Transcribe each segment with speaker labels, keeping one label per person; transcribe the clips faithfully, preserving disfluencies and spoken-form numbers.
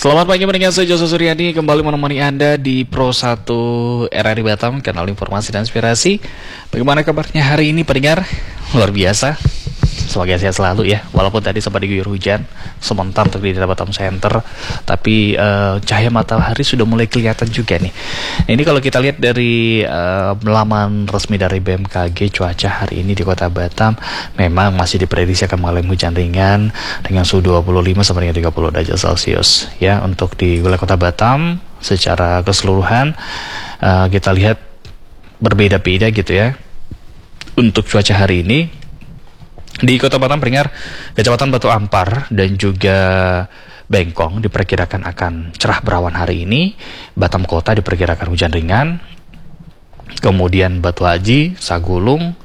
Speaker 1: Selamat pagi pendengar, saya Jose Suryadi kembali menemani Anda di Pro satu R R I Batam, kanal informasi dan inspirasi. Bagaimana kabarnya hari ini pendengar? Luar biasa. Semoga sehat selalu ya. Walaupun tadi sempat diguyur hujan sebentar untuk di daerah Batam Center, tapi uh, cahaya matahari sudah mulai kelihatan juga nih. Nah, ini kalau kita lihat dari uh, laman resmi dari B M K G, cuaca hari ini di Kota Batam memang masih diprediksi akan mengalami hujan ringan dengan suhu dua puluh lima sampai dengan tiga puluh derajat Celcius ya. Untuk di wilayah Kota Batam secara keseluruhan uh, kita lihat berbeda-beda gitu ya. Untuk cuaca hari ini di Kota Batam pendengar, Kecamatan Batu Ampar dan juga Bengkong diperkirakan akan cerah berawan hari ini. Batam Kota diperkirakan hujan ringan. Kemudian Batu Haji, Sagulung,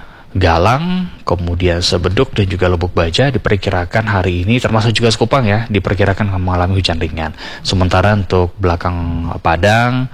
Speaker 1: Galang, kemudian Sebeduk dan juga Lubuk Baja diperkirakan hari ini, termasuk juga Sekupang ya, diperkirakan akan mengalami hujan ringan. Sementara untuk belakang Padang,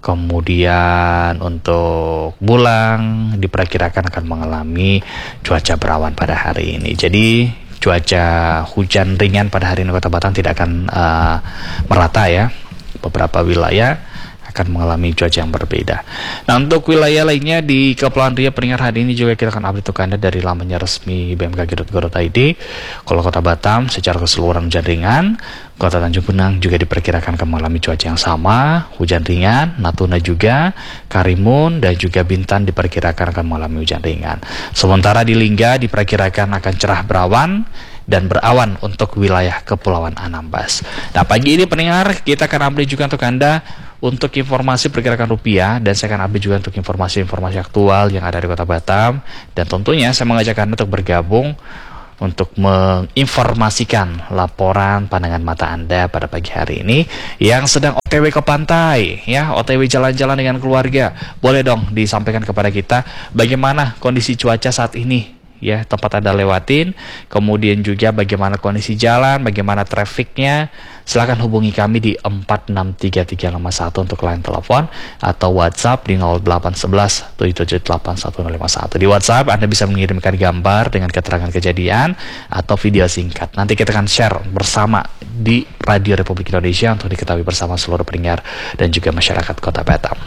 Speaker 1: kemudian untuk Bulang diperkirakan akan mengalami cuaca berawan pada hari ini. Jadi cuaca hujan ringan pada hari ini Kota Batam tidak akan uh, merata ya. Beberapa wilayah akan mengalami cuaca yang berbeda. Nah, untuk wilayah lainnya di Kepulauan Riau pendengar, hari ini juga kita akan update untuk Anda dari lamannya resmi b m k g dot go dot i d. Kalau Kota Batam secara keseluruhan hujan ringan, Kota Tanjung Pinang juga diperkirakan akan mengalami cuaca yang sama, hujan ringan, Natuna juga, Karimun dan juga Bintan diperkirakan akan mengalami hujan ringan. Sementara di Lingga diperkirakan akan cerah berawan dan berawan untuk wilayah Kepulauan Anambas. Nah, pagi ini pendengar kita akan update juga untuk Anda untuk informasi pergerakan rupiah, dan saya akan update juga untuk informasi-informasi aktual yang ada di Kota Batam. Dan tentunya saya mengajak Anda untuk bergabung untuk menginformasikan laporan pandangan mata Anda pada pagi hari ini yang sedang O T W ke pantai ya, O T W jalan-jalan dengan keluarga. Boleh dong disampaikan kepada kita bagaimana kondisi cuaca saat ini ya, tempat Anda lewatin, kemudian juga bagaimana kondisi jalan, bagaimana trafiknya. Silahkan hubungi kami di empat enam tiga tiga lima satu untuk line telepon atau WhatsApp di nol delapan satu satu tujuh tujuh delapan satu nol lima satu. Di WhatsApp Anda bisa mengirimkan gambar dengan keterangan kejadian atau video singkat. Nanti kita akan share bersama di Radio Republik Indonesia untuk diketahui bersama seluruh pendengar dan juga masyarakat Kota Batam.